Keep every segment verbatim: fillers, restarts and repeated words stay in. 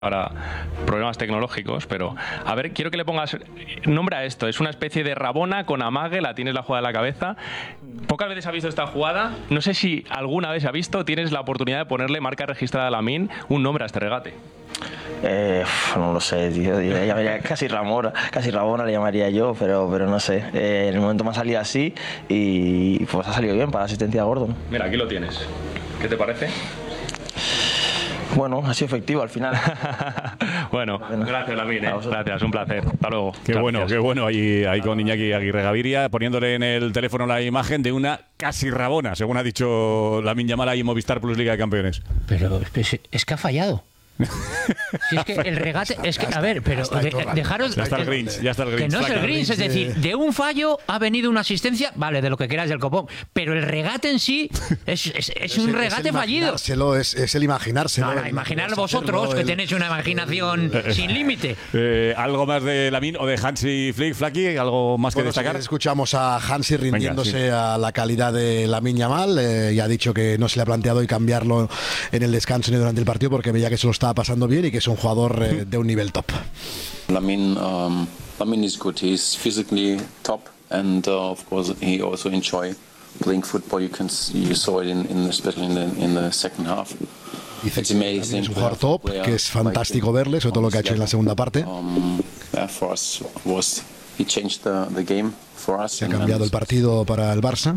ahora problemas tecnológicos, pero a ver, quiero que le pongas nombre a esto. Es una especie de Rabona con amague, la tienes la jugada en la cabeza. Pocas veces ha visto esta jugada. No sé si alguna vez ha visto, tienes la oportunidad de ponerle marca registrada a Lamine un nombre a este regate. Eh, no lo sé, tío. Le llamaría casi Ramona, casi Rabona le llamaría yo, pero, pero no sé. Eh, en el momento me ha salido así y pues ha salido bien para la asistencia a Gordon. Mira, aquí lo tienes. ¿Qué te parece? Bueno, ha sido efectivo al final. bueno, bueno, gracias Lamine, ¿eh? Gracias, un placer. Hasta luego. Qué Chao, bueno, gracias. qué bueno ahí, ahí con Iñaki Aguirre Gaviria, poniéndole en el teléfono la imagen de una casi Rabona, según ha dicho Lamine Yamal ahí en Movistar Plus Liga de Campeones. Pero es, es que ha fallado. Si es que el regate, es que, a ver, pero de, dejaros. Ya está el Greens, ya está el Greens. Que no es el Greens, es decir, de un fallo ha venido una asistencia, vale, de lo que quieras del copón, pero el regate en sí es, es, es, es un regate es fallido. Es, es el imaginárselo. No, no, imaginar vosotros hacerlo, que el, tenéis una imaginación el, sin límite. Eh, ¿Algo más de Lamine o de Hansi Flick, Flaky? ¿Algo más bueno, que destacar? Sí, escuchamos a Hansi rindiéndose Venga, sí. a la calidad de Lamine Yamal eh, y ha dicho que no se le ha planteado y cambiarlo en el descanso ni durante el partido porque veía que se lo estaba pasando bien y que es un jugador eh, de un nivel top. Lamine, um, Lamine is good. He's physically top, and uh, of course he also enjoy playing football. You can you saw it in, in especially in the in the second half. Dice que es un jugador top, que es fantástico verle, sobre todo lo que ha hecho en la segunda parte. Um, yeah, for us was he changed the, the game for us. Se ha cambiado el partido para el Barça.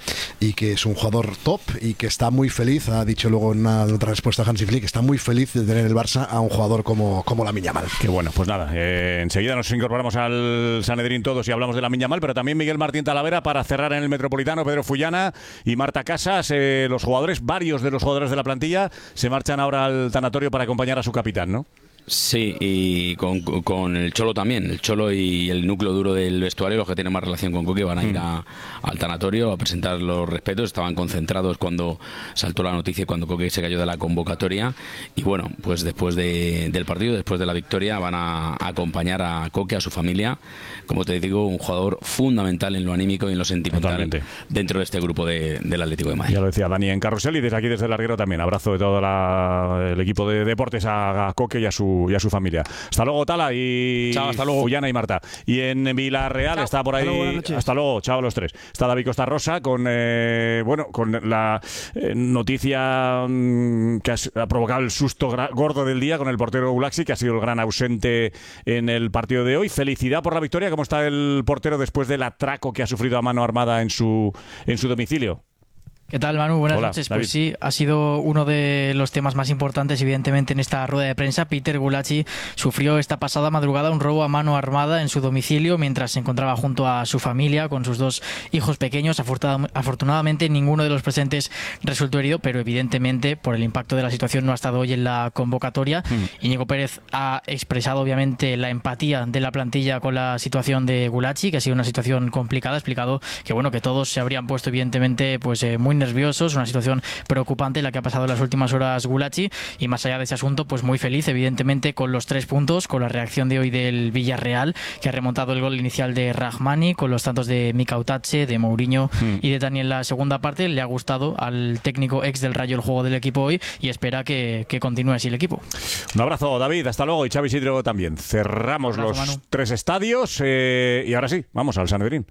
Y que es un jugador top y que está muy feliz, ha dicho luego en una, otra respuesta a Hansi Flick, está muy feliz de tener el Barça a un jugador como, como Lamine Yamal. Qué bueno, pues nada, eh, enseguida nos incorporamos al Sanedrín todos y hablamos de Lamine Yamal, pero también Miguel Martín Talavera para cerrar en el Metropolitano, Pedro Fullana y Marta Casas, eh, los jugadores, varios de los jugadores de la plantilla se marchan ahora al tanatorio para acompañar a su capitán, ¿no? Sí, y con, con el Cholo también. El Cholo y el núcleo duro del vestuario, los que tienen más relación con Coque, van a ir a, al tanatorio a presentar los respetos. Estaban concentrados cuando saltó la noticia, cuando Coque se cayó de la convocatoria. Y bueno, pues después de, del partido, después de la victoria, van a, a acompañar a Coque, a su familia. Como te digo, un jugador fundamental en lo anímico y en lo sentimental. Totalmente. Dentro de este grupo de, del Atlético de Madrid. Ya lo decía Dani en Carrusel y desde aquí, desde el larguero también. Abrazo de todo la, el equipo de deportes a, a Coque y a su y a su familia. Hasta luego, Tala y chao, hasta luego. Fullana y Marta. Y en Villarreal chao. Está por ahí. Hasta, hasta luego, chao a los tres. Está David Costa Rosa con eh, bueno, con la eh, noticia mm, que ha, ha provocado el susto gordo del día con el portero Gulaxi, que ha sido el gran ausente en el partido de hoy. Felicidad por la victoria. ¿Cómo está el portero después del atraco que ha sufrido a mano armada en su en su domicilio? ¿Qué tal, Manu? Buenas Hola, noches. David. Pues sí, ha sido uno de los temas más importantes, evidentemente, en esta rueda de prensa. Peter Gulacsi sufrió esta pasada madrugada un robo a mano armada en su domicilio mientras se encontraba junto a su familia con sus dos hijos pequeños. Afortunadamente, ninguno de los presentes resultó herido, pero evidentemente, por el impacto de la situación, no ha estado hoy en la convocatoria. Mm. Íñigo Pérez ha expresado, obviamente, la empatía de la plantilla con la situación de Gulacsi, que ha sido una situación complicada. Ha explicado que, bueno, que todos se habrían puesto, evidentemente, pues eh, muy nerviosos, una situación preocupante la que ha pasado en las últimas horas Gulacsi, y más allá de ese asunto, pues muy feliz evidentemente con los tres puntos, con la reacción de hoy del Villarreal, que ha remontado el gol inicial de Rahmani, con los tantos de Mika Utache, de Mourinho mm. y de Dani en la segunda parte. Le ha gustado al técnico ex del Rayo el juego del equipo hoy y espera que, que continúe así el equipo. Un abrazo, David, hasta luego, y Xavi Sidro también. Cerramos abrazo, los Manu. tres estadios eh, y ahora sí, vamos al Sanedrín.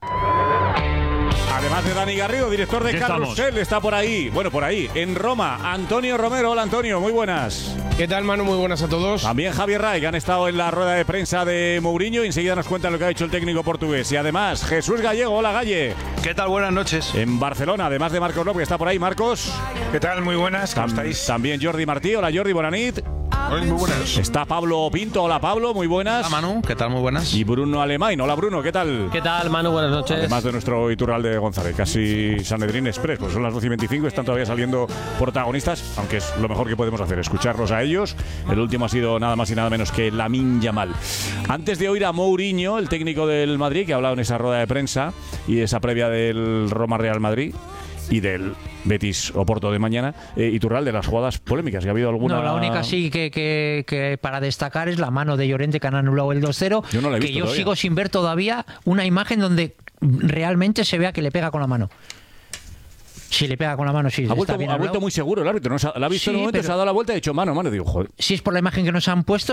Además de Dani Garrido, director de Carrusel, está por ahí, bueno, por ahí, en Roma, Antonio Romero. Hola, Antonio, muy buenas. ¿Qué tal, Manu? Muy buenas a todos. También Javier Ray, que han estado en la rueda de prensa de Mourinho, y enseguida nos cuentan lo que ha hecho el técnico portugués. Y además, Jesús Gallego. Hola, Galle. ¿Qué tal? Buenas noches. En Barcelona, además de Marcos López, está por ahí, Marcos. ¿Qué tal? Muy buenas, ¿cómo Tam- estáis? También Jordi Martí. Hola, Jordi, bonanit. Hola, muy buenas. Está Pablo Pinto. Hola, Pablo, muy buenas. Hola, Manu, ¿qué tal? Muy buenas. Y Bruno Alemán. Hola, Bruno, ¿qué tal? ¿Qué tal, Manu? Buenas noches. Además de nuestro Iturralde González, casi Sanedrín Express, pues son las doce y veinticinco, están todavía saliendo protagonistas, aunque es lo mejor que podemos hacer, escucharlos a ellos. El último ha sido nada más y nada menos que Lamine Yamal. Antes de oír a Mourinho, el técnico del Madrid, que ha hablado en esa rueda de prensa y esa previa del Roma Real Madrid y del Betis Oporto de mañana, eh, Iturralde, de las jugadas polémicas, ¿que ha habido alguna? No, la única sí que, que, que para destacar es la mano de Llorente, que han anulado el dos cero, yo no la he que visto yo todavía. Sigo sin ver todavía una imagen donde realmente se vea que le pega con la mano. Sí, le pega con la mano, sí. Ha está vuelto, bien ha hablado. vuelto muy seguro el árbitro. ¿No? Se ha- La ha visto Sí, en un momento, pero- se ha dado la vuelta y ha dicho, mano, mano. Digo, joder. Si es por la imagen que nos han puesto,